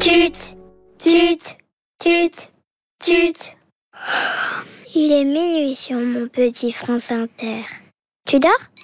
Tut, tut, tut, tut. Il est minuit sur mon petit France Inter. Tu dors ?